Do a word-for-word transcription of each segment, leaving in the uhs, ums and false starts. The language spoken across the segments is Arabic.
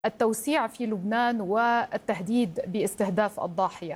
التوسيع في لبنان والتهديد باستهداف الضاحية؟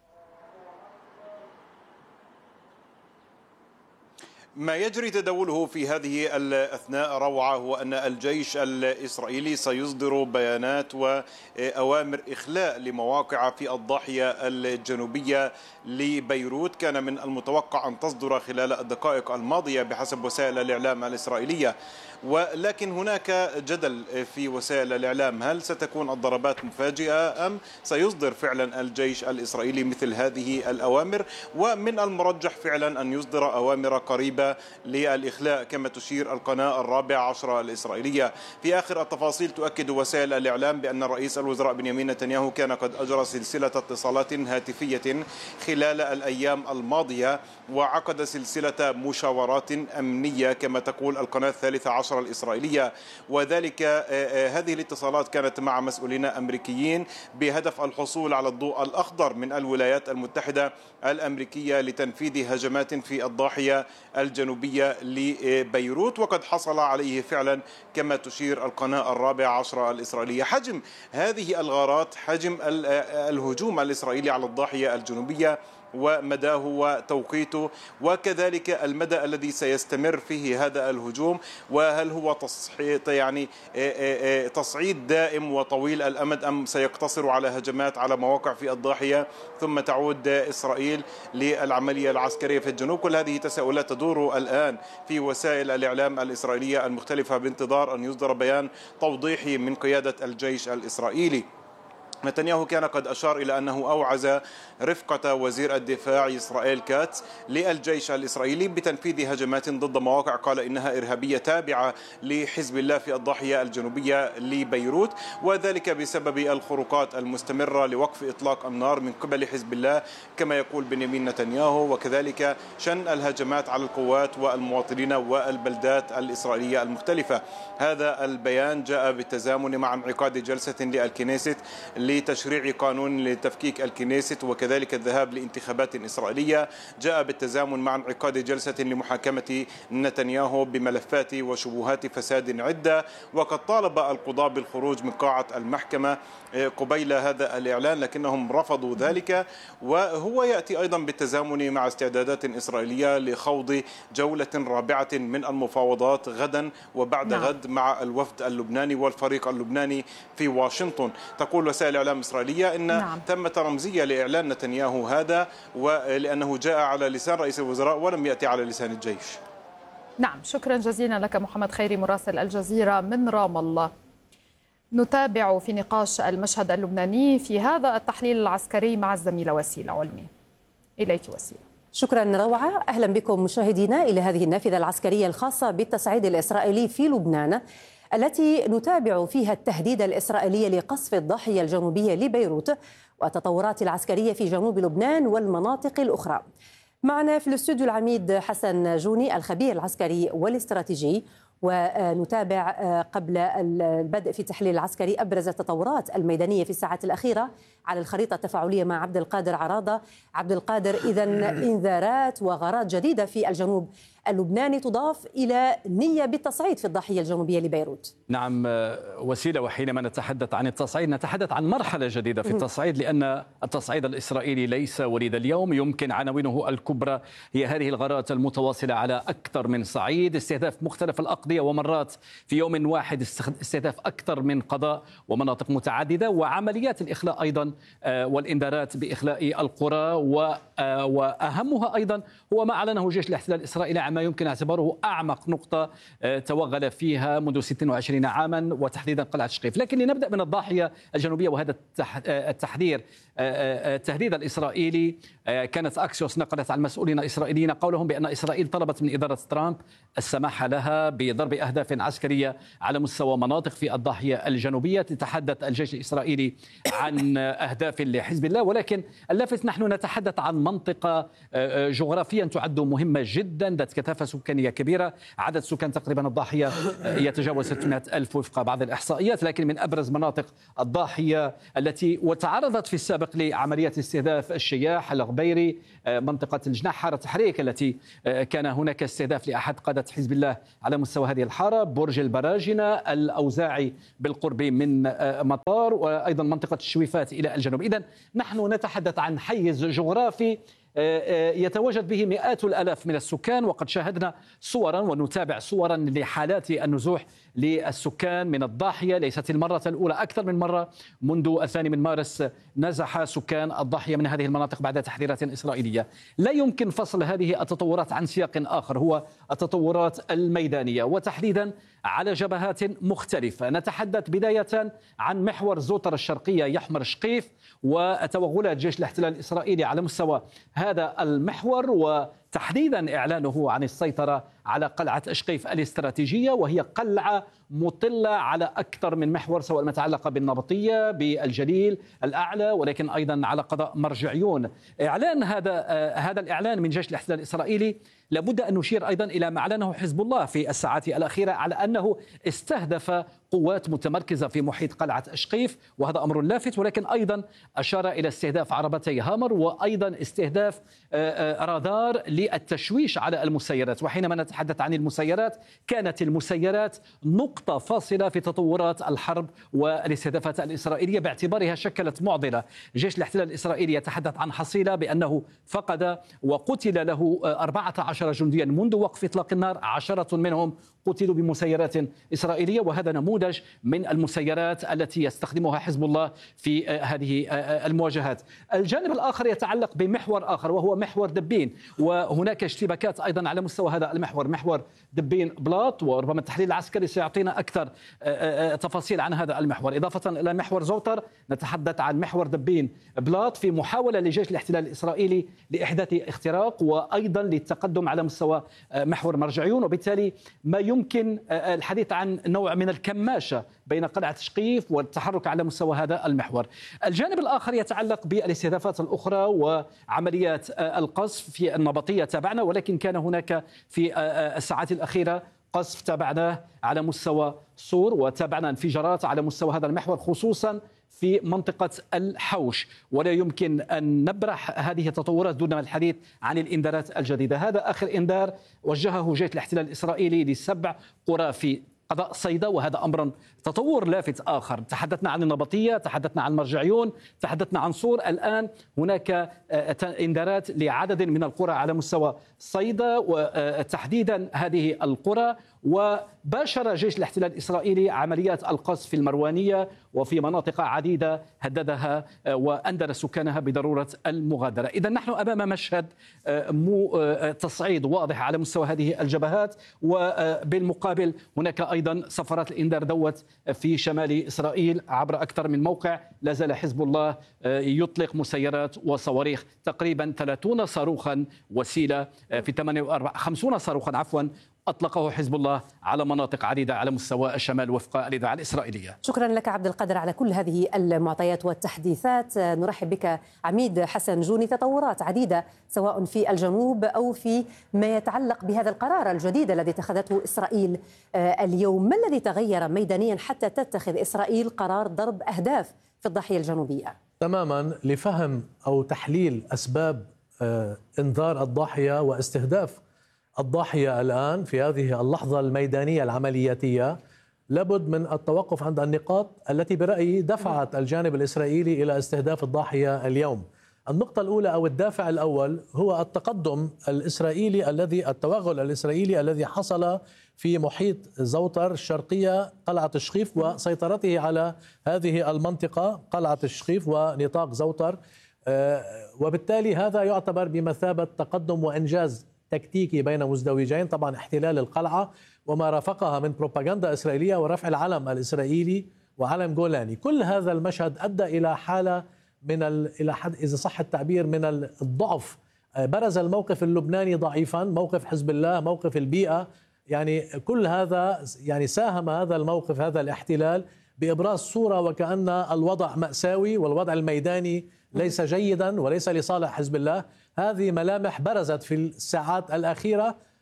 ما يجري تداوله في هذه الأثناء روعة هو أن الجيش الإسرائيلي سيصدر بيانات وأوامر إخلاء لمواقع في الضاحية الجنوبية لبيروت. كان من المتوقع أن تصدر خلال الدقائق الماضية بحسب وسائل الإعلام الإسرائيلية، ولكن هناك جدل في وسائل الإعلام، هل ستكون الضربات مفاجئة أم سيصدر فعلا الجيش الإسرائيلي مثل هذه الأوامر؟ ومن المرجح فعلا أن يصدر أوامر قريبة للإخلاء كما تشير القناة الرابعة عشرة الإسرائيلية. في آخر التفاصيل تؤكد وسائل الإعلام بأن رئيس الوزراء بنيامين نتنياهو كان قد أجرى سلسلة اتصالات هاتفية خلال الأيام الماضية، وعقد سلسلة مشاورات أمنية كما تقول القناة الثالثة عشر الإسرائيلية، وذلك هذه الاتصالات كانت مع مسؤولين أمريكيين بهدف الحصول على الضوء الأخضر من الولايات المتحدة الأمريكية لتنفيذ هجمات في الضاحية الجنوبية لبيروت، وقد حصل عليه فعلا كما تشير القناة الرابعة عشرة الإسرائيلية. حجم هذه الغارات، حجم الهجوم الإسرائيلي على الضاحية الجنوبية ومداه وتوقيته، وكذلك المدى الذي سيستمر فيه هذا الهجوم، وهل هو تصعيد يعني تصعيد دائم وطويل الأمد أم سيقتصر على هجمات على مواقع في الضاحية ثم تعود إسرائيل للعملية العسكرية في الجنوب. كل هذه تساؤلات تدور الآن في وسائل الإعلام الإسرائيلية المختلفة بانتظار أن يصدر بيان توضيحي من قيادة الجيش الإسرائيلي. نتنياهو كان قد أشار إلى أنه أوعز رفقة وزير الدفاع إسرائيل كاتس للجيش الإسرائيلي بتنفيذ هجمات ضد مواقع قال إنها إرهابية تابعة لحزب الله في الضاحية الجنوبية لبيروت، وذلك بسبب الخروقات المستمرة لوقف إطلاق النار من قبل حزب الله كما يقول بنيامين نتنياهو، وكذلك شن الهجمات على القوات والمواطنين والبلدات الإسرائيلية المختلفة. هذا البيان جاء بالتزامن مع انعقاد جلسة للكنيست لتشريع قانون لتفكيك الكنيست وكذلك الذهاب لانتخابات إسرائيلية، جاء بالتزامن مع انعقاد جلسة لمحاكمة نتنياهو بملفات وشبهات فساد عدة، وقد طالب القضاة بالخروج من قاعة المحكمة قبيل هذا الإعلان لكنهم رفضوا ذلك. وهو يأتي أيضا بالتزامن مع استعدادات إسرائيلية لخوض جولة رابعة من المفاوضات غدا وبعد نعم. غد مع الوفد اللبناني والفريق اللبناني في واشنطن. تقول وسائل الإعلام الإسرائيلية إن نعم. تمة رمزية لإعلان نتنياهو هذا، ولأنه جاء على لسان رئيس الوزراء ولم يأتي على لسان الجيش. نعم، شكرا جزيلا لك محمد خيري مراسل الجزيرة من رام الله. نتابع في نقاش المشهد اللبناني في هذا التحليل العسكري مع الزميلة وسيلة علمي. إليك وسيلة. شكرا روعة. أهلا بكم مشاهدينا إلى هذه النافذة العسكرية الخاصة بالتصعيد الإسرائيلي في لبنان، التي نتابع فيها التهديد الإسرائيلي لقصف الضاحية الجنوبية لبيروت والتطورات العسكرية في جنوب لبنان والمناطق الأخرى. معنا في الاستوديو العميد حسن جوني الخبير العسكري والاستراتيجي، ونتابع قبل البدء في التحليل العسكري أبرز التطورات الميدانية في الساعات الأخيرة على الخريطة التفاعلية مع عبد القادر عراضة. عبد القادر، إذن إنذارات وغارات جديدة في الجنوب اللبناني تضاف إلى نية بالتصعيد في الضاحية الجنوبية لبيروت. نعم وسيلة، وحينما نتحدث عن التصعيد نتحدث عن مرحلة جديدة في التصعيد، لأن التصعيد الإسرائيلي ليس وليد اليوم. يمكن عناوينه الكبرى هي هذه الغارات المتواصلة على أكثر من صعيد، استهداف مختلف الأقضية ومرات في يوم واحد استهداف أكثر من قضاء ومناطق متعددة، وعمليات الإخلاء أيضا والإنذارات بإخلاء القرى، وأهمها أيضا هو ما أعلنه جيش الاحتلال الإسرائيلي عما يمكن اعتباره أعمق نقطة توغل فيها منذ ستة وعشرين عاما وتحديدا قلعة شقيف. لكن لنبدأ من الضاحية الجنوبية وهذا التحذير التهديد الإسرائيلي. كانت أكسيوس نقلت عن مسؤولين إسرائيليين قولهم بأن إسرائيل طلبت من إدارة ترامب السماح لها بضرب أهداف عسكرية على مستوى مناطق في الضاحية الجنوبية. تتحدث الجيش الإسرائيلي عن أهداف لحزب الله، ولكن اللافت نحن نتحدث عن منطقة جغرافيا تعد مهمة جدا ذات كثافة سكانية كبيرة، عدد سكان تقريبا الضاحية يتجاوز ستمائة ألف وفق بعض الإحصائيات، لكن من أبرز مناطق الضاحية التي وتعرضت في السابق لعمليات استهداف الشياح الغبيري، منطقة الجناح حارة تحريك التي كان هناك استهداف لأحد قادة حزب الله على مستوى هذه الحارة، برج البراجنة الأوزاعي بالقرب من مطار، وأيضا منطقة الشويفات إلى الجنوب. إذن نحن نتحدث عن حيز جغرافي يتواجد به مئات الآلاف من السكان، وقد شاهدنا صورا ونتابع صورا لحالات النزوح للسكان من الضاحية، ليست المرة الأولى، أكثر من مرة منذ الثاني من مارس نزح سكان الضاحية من هذه المناطق بعد تحذيرات إسرائيلية. لا يمكن فصل هذه التطورات عن سياق آخر هو التطورات الميدانية، وتحديدا على جبهات مختلفة. نتحدث بداية عن محور زوطر الشرقية يحمر شقيف وتوغلات جيش الاحتلال الإسرائيلي على مستوى هذا المحور، وتحديدا إعلانه عن السيطرة على قلعة أشقيف الاستراتيجية، وهي قلعة مطلة على أكثر من محور، سواء ما يتعلق بالنبطية بالجليل الأعلى، ولكن أيضا على قضاء مرجعيون. إعلان هذا هذا الإعلان من جيش الاحتلال الإسرائيلي لابد أن نشير أيضا إلى ما أعلنه حزب الله في الساعات الأخيرة على أنه استهدف قوات متمركزة في محيط قلعة أشقيف، وهذا أمر لافت، ولكن أيضا أشار إلى استهداف عربتي هامر، وأيضا استهداف رادار للتشويش على المسيرات. وحينما نتحدث عن المسيرات، كانت المسيرات نقطة فاصلة في تطورات الحرب والاستهدافات الإسرائيلية، باعتبارها شكلت معضلة. جيش الاحتلال الإسرائيلي يتحدث عن حصيلة بأنه فقد وقتل له أربعة عشر جنديا منذ وقف إطلاق النار، عشرة منهم قتلوا بمسيرات إسرائيلية، وهذا نموذج من المسيرات التي يستخدمها حزب الله في هذه المواجهات. الجانب الآخر يتعلق بمحور آخر وهو محور دبين، وهناك اشتباكات أيضا على مستوى هذا المحور، محور دبين بلاط، وربما التحليل العسكري سيعطينا أكثر تفاصيل عن هذا المحور. إضافة إلى محور زوطر نتحدث عن محور دبين بلاط في محاولة لجيش الاحتلال الإسرائيلي لإحداث اختراق، وأيضا للتقدم على مستوى محور مرجعيون، وبالتالي ما يمكن الحديث عن نوع من الكماشة بين قلعة شقيف والتحرك على مستوى هذا المحور. الجانب الآخر يتعلق بالاستهدافات الأخرى وعمليات القصف في النبطية تابعنا، ولكن كان هناك في الساعات الأخيرة قصف تابعناه على مستوى صور، وتابعنا انفجارات على مستوى هذا المحور خصوصا في منطقة الحوش، ولا يمكن أن نبرح هذه التطورات دون الحديث عن الإنذارات الجديدة. هذا آخر إنذار وجهه جيش الاحتلال الإسرائيلي لسبع قرى في قضاء صيدا، وهذا أمر تطور لافت آخر. تحدثنا عن النبطية، تحدثنا عن مرجعيون، تحدثنا عن صور، الآن هناك إنذارات لعدد من القرى على مستوى صيدا وتحديدا هذه القرى. وباشر جيش الاحتلال الإسرائيلي عمليات القصف في المروانية وفي مناطق عديدة هددها وأنذر سكانها بضرورة المغادرة. إذا نحن أمام مشهد تصعيد واضح على مستوى هذه الجبهات، وبالمقابل هناك أيضا سفرات الإنذار دوت في شمال إسرائيل عبر أكثر من موقع. لا زال حزب الله يطلق مسيرات وصواريخ، تقريبا ثلاثين صاروخا وسيلة في ثمانية وأربعين خمسين صاروخا عفوا أطلقه حزب الله على مناطق عديدة على مستوى الشمال وفق الإذاعة الإسرائيلية. شكرا لك عبد القادر على كل هذه المعطيات والتحديثات. نرحب بك عميد حسن جوني. تطورات عديدة سواء في الجنوب أو في ما يتعلق بهذا القرار الجديد الذي اتخذته إسرائيل اليوم، ما الذي تغير ميدانيا حتى تتخذ إسرائيل قرار ضرب أهداف في الضاحية الجنوبية؟ تماما لفهم أو تحليل أسباب إنذار الضاحية واستهداف الضاحية الآن في هذه اللحظة الميدانية العملياتية، لابد من التوقف عند النقاط التي برأيي دفعت الجانب الإسرائيلي إلى استهداف الضاحية اليوم. النقطة الأولى أو الدافع الأول هو التقدم الإسرائيلي الذي التوغل الإسرائيلي الذي حصل في محيط زوطر الشرقية قلعة الشقيف وسيطرته على هذه المنطقة قلعة الشقيف ونطاق زوطر، وبالتالي هذا يعتبر بمثابة تقدم وإنجاز تكتيكي بين مزدوجين. طبعا احتلال القلعة وما رافقها من بروباغندا إسرائيلية ورفع العلم الإسرائيلي وعلم جولاني، كل هذا المشهد أدى إلى حالة من ال... إلى حد إذا صح التعبير من الضعف. برز الموقف اللبناني ضعيفا، موقف حزب الله، موقف البيئة، يعني كل هذا يعني ساهم هذا الموقف هذا الاحتلال بإبراز صورة وكأن الوضع مأساوي والوضع الميداني ليس جيدا وليس لصالح حزب الله. هذه ملامح برزت في الساعات الأخيرة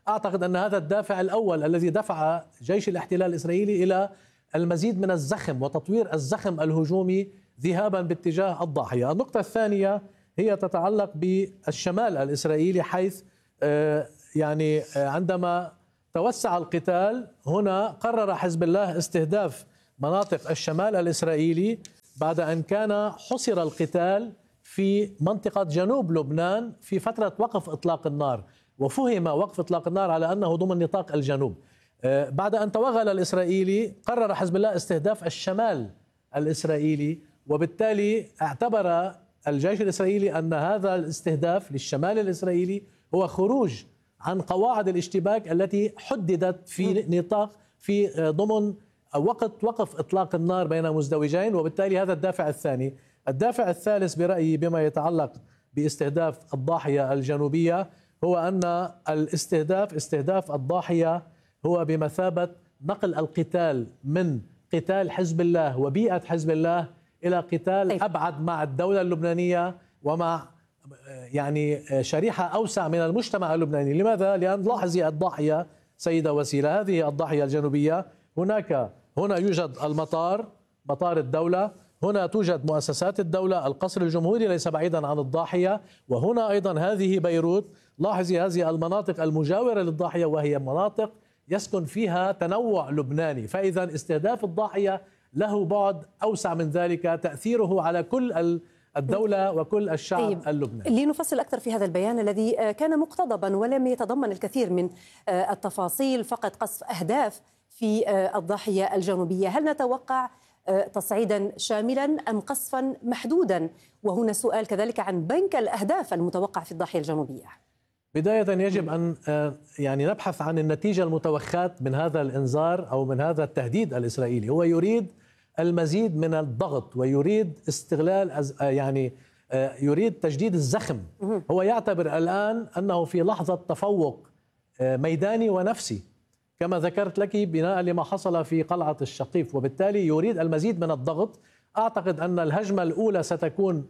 أعتقد أن هذا الدافع الأول الذي دفع جيش الاحتلال الإسرائيلي إلى المزيد من الزخم وتطوير الزخم الهجومي ذهابا باتجاه الضاحية. النقطة الثانية هي تتعلق بالشمال الإسرائيلي، حيث يعني عندما توسع القتال هنا قرر حزب الله استهداف مناطق الشمال الإسرائيلي بعد أن كان حصر القتال في منطقة جنوب لبنان في فترة وقف إطلاق النار، وفهم وقف إطلاق النار على أنه ضمن نطاق الجنوب. بعد أن توغل الإسرائيلي قرر حزب الله استهداف الشمال الإسرائيلي، وبالتالي اعتبر الجيش الإسرائيلي أن هذا الاستهداف للشمال الإسرائيلي هو خروج عن قواعد الاشتباك التي حددت في نطاق في ضمن وقت وقف إطلاق النار بين مزدوجين، وبالتالي هذا الدافع الثاني. الدافع الثالث برأيي بما يتعلق باستهداف الضاحية الجنوبية هو أن الاستهداف استهداف الضاحية هو بمثابة نقل القتال من قتال حزب الله وبيئة حزب الله إلى قتال أبعد مع الدولة اللبنانية ومع يعني شريحة أوسع من المجتمع اللبناني. لماذا؟ لأن لاحظي الضاحية سيدة وسيلة، هذه الضاحية الجنوبية، هناك هنا يوجد المطار، مطار الدولة، هنا توجد مؤسسات الدولة، القصر الجمهوري ليس بعيدا عن الضاحية، وهنا أيضا هذه بيروت. لاحظي هذه المناطق المجاورة للضاحية وهي مناطق يسكن فيها تنوع لبناني، فإذا استهداف الضاحية له بعد أوسع من ذلك، تأثيره على كل الدولة وكل الشعب طيب. اللبناني. لنفصل أكثر في هذا البيان الذي كان مقتضبا ولم يتضمن الكثير من التفاصيل، فقط قصف أهداف في الضاحية الجنوبية، هل نتوقع تصعيدا شاملا أم قصفا محدودا؟ وهنا سؤال كذلك عن بنك الأهداف المتوقع في الضاحية الجنوبية. بداية يجب أن يعني نبحث عن النتيجة المتوخاة من هذا الإنذار أو من هذا التهديد الإسرائيلي. هو يريد المزيد من الضغط ويريد استغلال يعني يريد تجديد الزخم. هو يعتبر الآن أنه في لحظة تفوق ميداني ونفسي كما ذكرت لك بناء لما حصل في قلعة الشقيف، وبالتالي يريد المزيد من الضغط. أعتقد أن الهجمة الأولى ستكون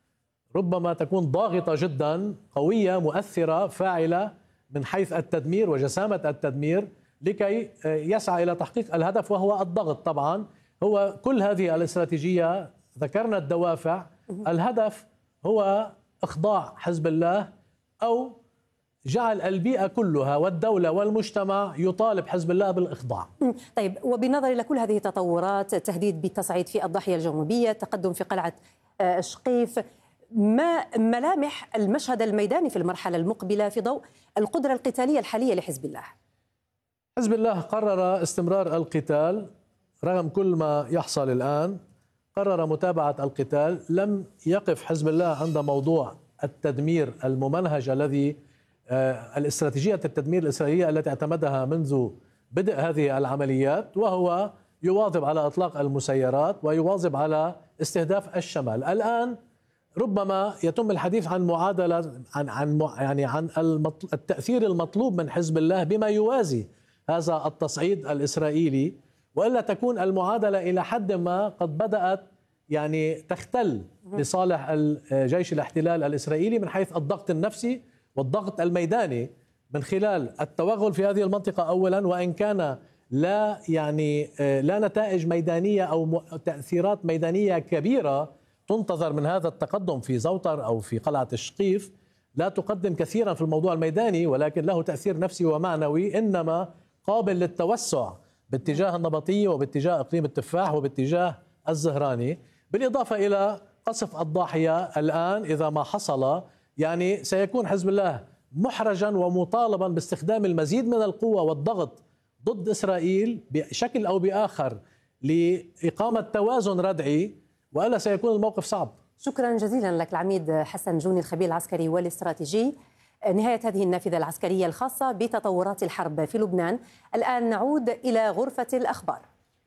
ربما تكون ضاغطة جدا، قوية، مؤثرة، فاعلة من حيث التدمير وجسامة التدمير لكي يسعى إلى تحقيق الهدف وهو الضغط. طبعا هو كل هذه الاستراتيجية ذكرنا الدوافع، الهدف هو إخضاع حزب الله أو جعل البيئة كلها والدولة والمجتمع يطالب حزب الله بالإخضاع. طيب، وبالنظر إلى كل هذه التطورات، تهديد بالتصعيد في الضاحية الجنوبية، تقدم في قلعة شقيف، ما ملامح المشهد الميداني في المرحلة المقبلة في ضوء القدرة القتالية الحالية لحزب الله؟ حزب الله قرر استمرار القتال رغم كل ما يحصل الآن، قرر متابعة القتال. لم يقف حزب الله عند موضوع التدمير الممنهج الذي الاستراتيجية التدمير الإسرائيلية التي اعتمدها منذ بدء هذه العمليات، وهو يواظب على إطلاق المسيرات ويواظب على استهداف الشمال. الآن ربما يتم الحديث عن معادلة عن عن يعني عن التأثير المطلوب من حزب الله بما يوازي هذا التصعيد الإسرائيلي، وإلا تكون المعادلة إلى حد ما قد بدأت يعني تختل لصالح جيش الاحتلال الإسرائيلي من حيث الضغط النفسي والضغط الميداني من خلال التوغل في هذه المنطقة أولا، وإن كان لا يعني لا نتائج ميدانية أو تأثيرات ميدانية كبيرة تنتظر من هذا التقدم في زوطر أو في قلعة الشقيف، لا تقدم كثيرا في الموضوع الميداني، ولكن له تأثير نفسي ومعنوي، إنما قابل للتوسع باتجاه النبطية وباتجاه إقليم التفاح وباتجاه الزهراني، بالإضافة إلى قصف الضاحية. الآن إذا ما حصل يعني سيكون حزب الله محرجا ومطالبا باستخدام المزيد من القوة والضغط ضد إسرائيل بشكل أو بآخر لإقامة توازن ردعي، وإلا سيكون الموقف صعب. شكرا جزيلا لك العميد حسن جوني، الخبير العسكري والاستراتيجي. نهاية هذه النافذة العسكرية الخاصة بتطورات الحرب في لبنان. الآن نعود إلى غرفة الأخبار.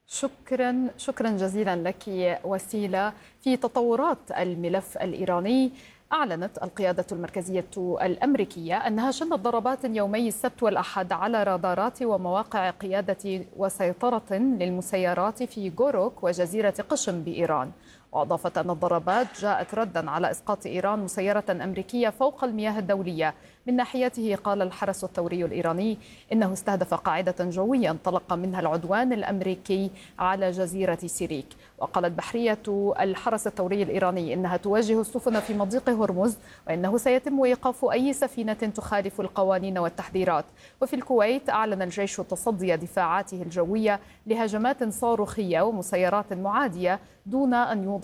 شكرا شكرا جزيلا لك وسيلة. في تطورات الملف الإيراني، أعلنت القيادة المركزية الأمريكية أنها شنت ضربات يومي السبت والأحد على رادارات ومواقع قيادة وسيطرة للمسيرات في غوروك وجزيرة قشم بإيران. وأضافت أن الضربات جاءت ردا على إسقاط إيران مسيرة أمريكية فوق المياه الدولية. من ناحيته قال الحرس الثوري الإيراني إنه استهدف قاعدة جوية انطلق منها العدوان الأمريكي على جزيرة سيريك. وقالت بحرية الحرس الثوري الإيراني إنها تواجه السفن في مضيق هرمز وإنه سيتم إيقاف أي سفينة تخالف القوانين والتحذيرات. وفي الكويت أعلن الجيش تصدي دفاعاته الجوية لهجمات صاروخية ومسيرات معادية دون أن يوضح